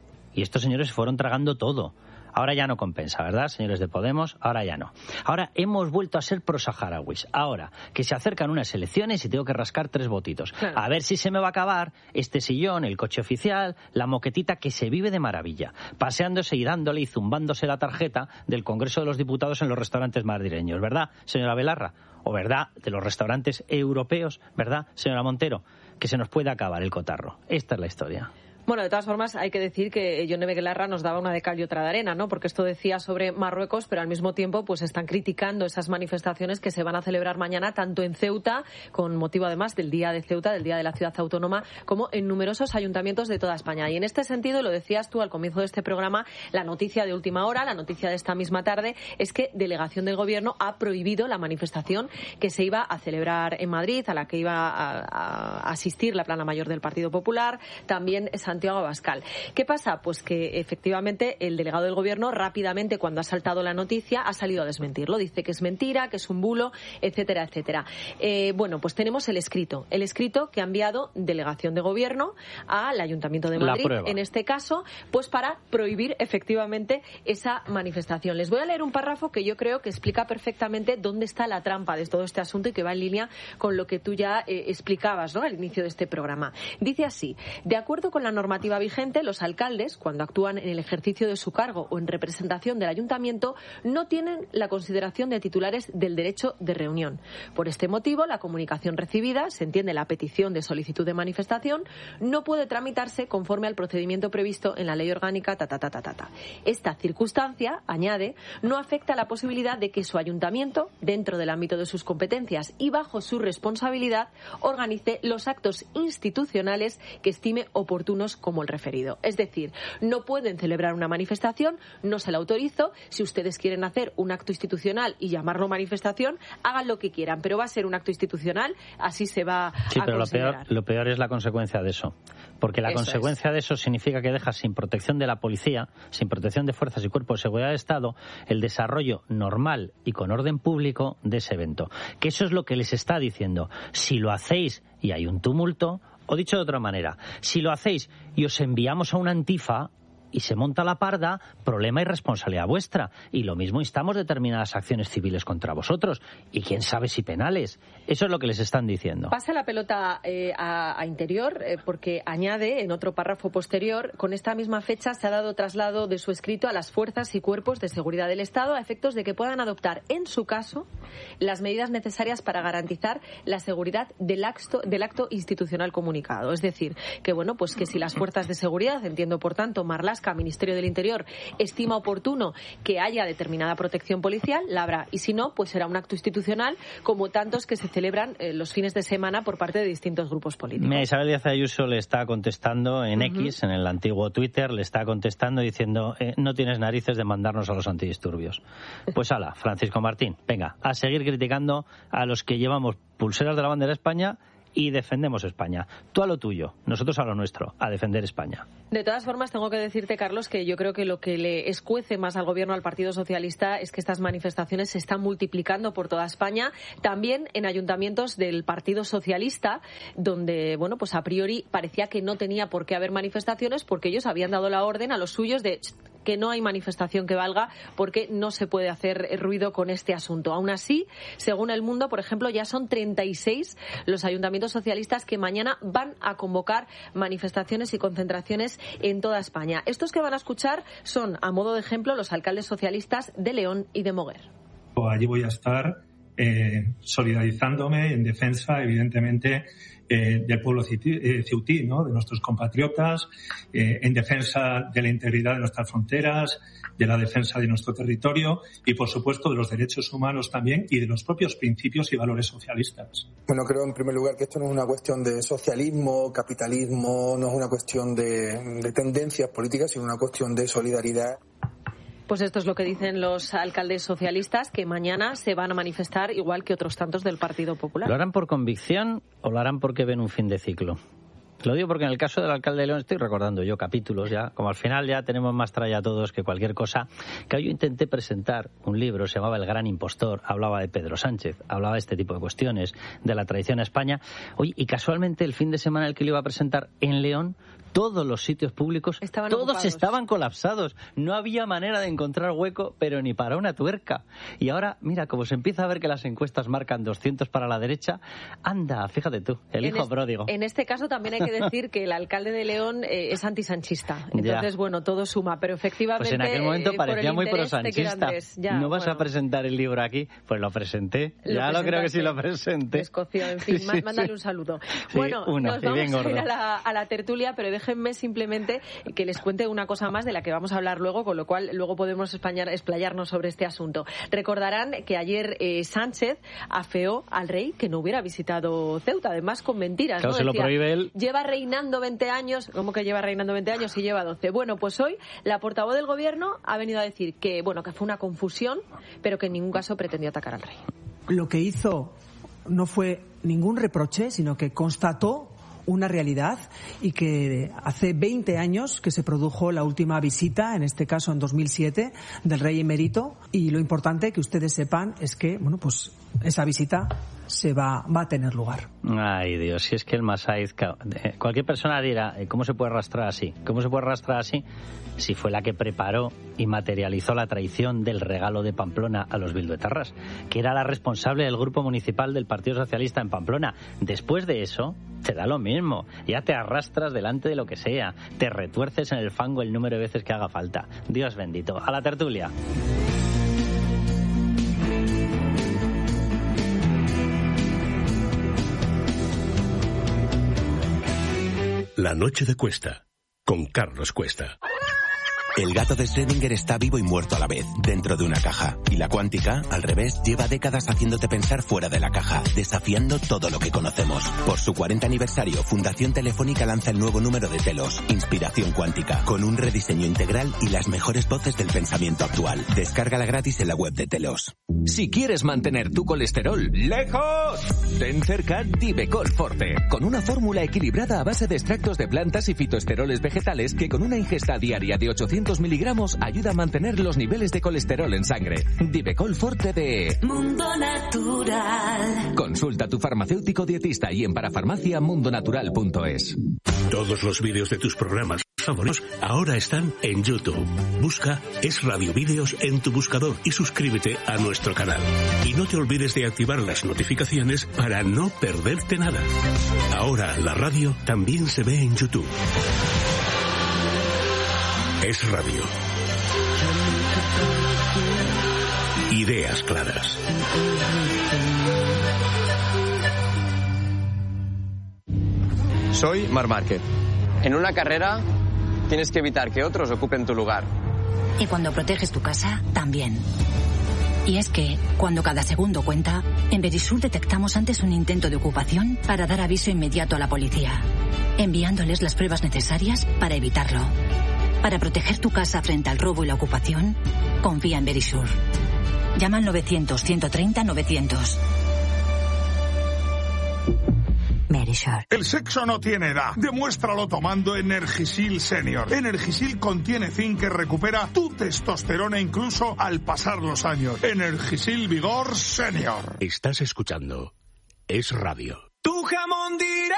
Y estos señores se fueron tragando todo. Ahora ya no compensa, ¿verdad, señores de Podemos? Ahora ya no. Ahora hemos vuelto a ser prosaharauis. Ahora que se acercan unas elecciones y tengo que rascar 3 votitos. Claro. A ver si se me va a acabar este sillón, el coche oficial, la moquetita que se vive de maravilla, paseándose y dándole y zumbándose la tarjeta del Congreso de los Diputados en los restaurantes madrileños, ¿verdad, señora Belarra? O verdad, de los restaurantes europeos, ¿verdad, señora Montero? Que se nos puede acabar el cotarro. Esta es la historia. Bueno, de todas formas, hay que decir que Yone Belarra nos daba una de cal y otra de arena, ¿no? Porque esto decía sobre Marruecos, pero al mismo tiempo pues están criticando esas manifestaciones que se van a celebrar mañana tanto en Ceuta, con motivo además del Día de Ceuta, del Día de la Ciudad Autónoma, como en numerosos ayuntamientos de toda España. Y en este sentido, lo decías tú al comienzo de este programa, la noticia de última hora, la noticia de esta misma tarde, es que delegación del Gobierno ha prohibido la manifestación que se iba a celebrar en Madrid, a la que iba a asistir la plana mayor del Partido Popular, también Santiago Abascal. ¿Qué pasa? Pues que efectivamente el delegado del Gobierno rápidamente, cuando ha saltado la noticia, ha salido a desmentirlo. Dice que es mentira, que es un bulo, etcétera, etcétera. Bueno, pues tenemos el escrito que ha enviado delegación de Gobierno al Ayuntamiento de Madrid, en este caso, pues para prohibir efectivamente esa manifestación. Les voy a leer un párrafo que yo creo que explica perfectamente dónde está la trampa de todo este asunto y que va en línea con lo que tú ya explicabas, ¿no?, al inicio de este programa. Dice así: de acuerdo con la normativa vigente, los alcaldes, cuando actúan en el ejercicio de su cargo o en representación del ayuntamiento, no tienen la consideración de titulares del derecho de reunión. Por este motivo, la comunicación recibida, se entiende la petición de solicitud de manifestación, no puede tramitarse conforme al procedimiento previsto en la ley orgánica Esta circunstancia, añade, no afecta a la posibilidad de que su ayuntamiento, dentro del ámbito de sus competencias y bajo su responsabilidad, organice los actos institucionales que estime oportunos como el referido. Es decir, no pueden celebrar una manifestación, no se la autorizo. Si ustedes quieren hacer un acto institucional y llamarlo manifestación, hagan lo que quieran, pero va a ser un acto institucional, así se va a considerar. Lo peor es la consecuencia de eso, porque la consecuencia de eso significa que dejas sin protección de la policía, sin protección de fuerzas y cuerpos de seguridad de Estado, el desarrollo normal y con orden público de ese evento. Que eso es lo que les está diciendo. Si lo hacéis y hay un tumulto, o dicho de otra manera, si lo hacéis y os enviamos a una antifa y se monta la parda, problema y responsabilidad vuestra. Y lo mismo instamos determinadas acciones civiles contra vosotros. Y quién sabe si penales. Eso es lo que les están diciendo. Pasa la pelota a Interior, porque añade en otro párrafo posterior: con esta misma fecha se ha dado traslado de su escrito a las fuerzas y cuerpos de seguridad del Estado a efectos de que puedan adoptar, en su caso, las medidas necesarias para garantizar la seguridad del acto institucional comunicado. Es decir, que bueno, pues que si las fuerzas de seguridad, entiendo por tanto Marlaska, Ministerio del Interior, estima oportuno que haya determinada protección policial, la habrá. Y si no, pues será un acto institucional como tantos que se celebran los fines de semana por parte de distintos grupos políticos. Mira, Isabel Díaz Ayuso le está contestando en X, en el antiguo Twitter, le está contestando diciendo no tienes narices de mandarnos a los antidisturbios. Pues ala, Francisco Martín, venga, a seguir criticando a los que llevamos pulseras de la bandera de España y defendemos España. Tú a lo tuyo, nosotros a lo nuestro, a defender España. De todas formas, tengo que decirte, Carlos, que yo creo que lo que le escuece más al Gobierno, al Partido Socialista, es que estas manifestaciones se están multiplicando por toda España, también en ayuntamientos del Partido Socialista, donde, bueno, pues a priori parecía que no tenía por qué haber manifestaciones porque ellos habían dado la orden a los suyos de que no hay manifestación que valga porque no se puede hacer ruido con este asunto. Aún así, según El Mundo, por ejemplo, ya son 36 los ayuntamientos socialistas que mañana van a convocar manifestaciones y concentraciones en toda España. Estos que van a escuchar son, a modo de ejemplo, los alcaldes socialistas de León y de Moguer. Allí voy a estar solidarizándome en defensa, evidentemente, del pueblo ceutí, ¿no?, de nuestros compatriotas, en defensa de la integridad de nuestras fronteras, de la defensa de nuestro territorio y, por supuesto, de los derechos humanos también y de los propios principios y valores socialistas. Bueno, creo en primer lugar que esto no es una cuestión de socialismo, capitalismo, no es una cuestión de tendencias políticas, sino una cuestión de solidaridad. Pues esto es lo que dicen los alcaldes socialistas, que mañana se van a manifestar igual que otros tantos del Partido Popular. ¿Lo harán por convicción o lo harán porque ven un fin de ciclo? Lo digo porque en el caso del alcalde de León estoy recordando yo capítulos ya, como al final ya tenemos más tralla todos que cualquier cosa, que yo intenté presentar un libro, se llamaba El Gran Impostor, hablaba de Pedro Sánchez, hablaba de este tipo de cuestiones, de la traición a España. Oye, y casualmente el fin de semana en el que lo iba a presentar en León, todos los sitios públicos, estaban colapsados. No había manera de encontrar hueco, pero ni para una tuerca. Y ahora, mira, como se empieza a ver que las encuestas marcan 200 para la derecha, anda, fíjate tú, el hijo pródigo. En este caso también hay que decir que el alcalde de León es antisanchista. Entonces, bueno, todo suma, pero efectivamente... Pues en aquel momento parecía muy prosanchista. ¿No vas a presentar el libro aquí? Pues lo presenté. Lo creo que sí lo presenté. Escocio, en fin, mándale un saludo. Sí, bueno, nos vamos a ir a la tertulia, pero déjenme simplemente que les cuente una cosa más de la que vamos a hablar luego, con lo cual luego podemos explayarnos sobre este asunto. Recordarán que ayer Sánchez afeó al rey que no hubiera visitado Ceuta, además con mentiras. Claro, ¿no? se lo prohíbe él. Lleva reinando 20 años. ¿Cómo que lleva reinando 20 años si lleva 12? Bueno, pues hoy la portavoz del gobierno ha venido a decir que, bueno, que fue una confusión, pero que en ningún caso pretendió atacar al rey. Lo que hizo no fue ningún reproche, sino que constató una realidad, y que hace 20 años que se produjo la última visita, en este caso en 2007, del rey emérito, y lo importante que ustedes sepan es que, bueno, pues esa visita va a tener lugar. Ay, Dios, si es que el Masaiz, cualquier persona dirá, ¿cómo se puede arrastrar así? ¿Cómo se puede arrastrar así? Si fue la que preparó y materializó la traición del regalo de Pamplona a los bilduetarras, que era la responsable del grupo municipal del Partido Socialista en Pamplona. Después de eso, te da lo mismo. Ya te arrastras delante de lo que sea. Te retuerces en el fango el número de veces que haga falta. Dios bendito. A la tertulia. La noche de Cuesta, con Carlos Cuesta. El gato de Schrödinger está vivo y muerto a la vez, dentro de una caja. Y la cuántica, al revés, lleva décadas haciéndote pensar fuera de la caja, desafiando todo lo que conocemos. Por su 40 aniversario, Fundación Telefónica lanza el nuevo número de Telos, Inspiración Cuántica, con un rediseño integral y las mejores voces del pensamiento actual. Descárgala gratis en la web de Telos. Si quieres mantener tu colesterol lejos, ten cerca Divecol Forte, con una fórmula equilibrada a base de extractos de plantas y fitoesteroles vegetales que con una ingesta diaria de 800 miligramos ayuda a mantener los niveles de colesterol en sangre. Divecol Forte de Mundo Natural. Consulta a tu farmacéutico dietista y en parafarmaciamundonatural.es. Todos los vídeos de tus programas favoritos ahora están en YouTube. Busca Es Radio Vídeos en tu buscador y suscríbete a nuestro canal. Y no te olvides de activar las notificaciones para no perderte nada. Ahora la radio también se ve en YouTube. Es Radio. Ideas claras. Soy Marc Márquez. En una carrera tienes que evitar que otros ocupen tu lugar. Y cuando proteges tu casa, también. Y es que, cuando cada segundo cuenta, en Verisur detectamos antes un intento de ocupación para dar aviso inmediato a la policía, enviándoles las pruebas necesarias para evitarlo. Para proteger tu casa frente al robo y la ocupación, confía en Verisur. Llama al 900-130-900. Verisur. El sexo no tiene edad. Demuéstralo tomando Energisil Senior. Energisil contiene zinc que recupera tu testosterona incluso al pasar los años. Energisil Vigor Senior. Estás escuchando Es Radio. Tu jamón directo.